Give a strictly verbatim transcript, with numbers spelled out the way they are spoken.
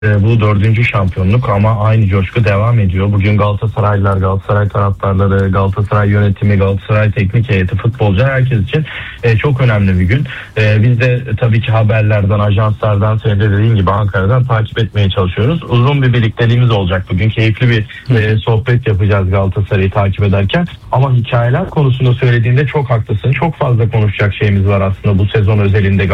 Bu dördüncü şampiyonluk ama aynı coşku devam ediyor. Bugün Galatasaraylılar, Galatasaray taraftarları, Galatasaray yönetimi, Galatasaray teknik heyeti, futbolcu herkes için e, çok önemli bir gün. E, biz de tabii ki haberlerden, ajanslardan, senin de dediğin gibi Ankara'dan takip etmeye çalışıyoruz. Uzun bir birlikteliğimiz olacak bugün. Keyifli bir e, sohbet yapacağız Galatasaray'ı takip ederken. Ama hikayeler konusunda söylediğinde çok haklısın. Çok fazla konuşacak şeyimiz var aslında bu sezon özelinde.